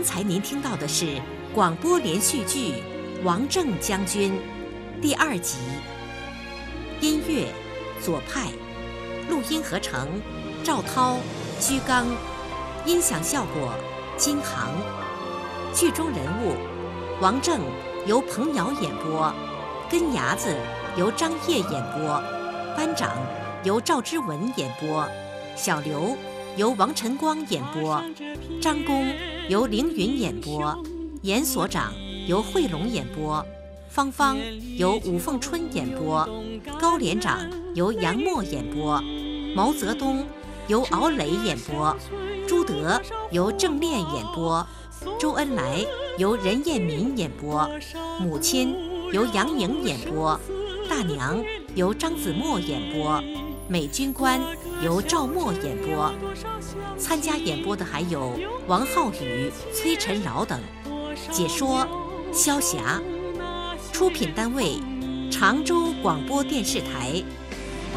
才您听到的是广播连续剧《王正将军》第2集，音乐左派，录音合成赵涛、居刚，音响效果金航。剧中人物王正由彭瑶演播，根牙子由张烨演播，班长由赵之文演播，小刘由王晨光演播，张公由凌云演播，严所长由惠龙演播，芳芳由武凤春演播，高连长由杨默演播，毛泽东由敖磊演播，朱德由郑烈演播，周恩来由任彦民演播，母亲由杨颖演播，大娘由张子墨演播，美军官由赵默演播。参加演播的还有王浩宇、崔晨饶等。解说萧霞。出品单位：常州广播电视台。